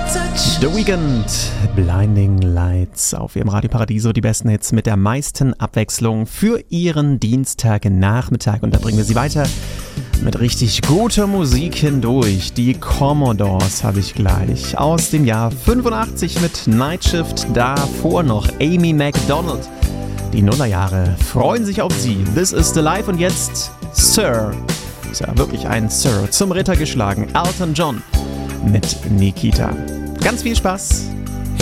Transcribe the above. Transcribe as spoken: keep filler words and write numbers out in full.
The Weeknd, Blinding Lights auf ihrem Radio Paradiso, die besten Hits mit der meisten Abwechslung für ihren Dienstagnachmittag. Und da bringen wir sie weiter mit richtig guter Musik hindurch. Die Commodores habe ich gleich aus dem Jahr fünfundachtzig mit Night Shift, davor noch Amy Macdonald. Die Nullerjahre freuen sich auf sie. This is the Life und jetzt Sir, ist ja wirklich ein Sir, zum Ritter geschlagen, Elton John mit Nikita. Ganz viel Spaß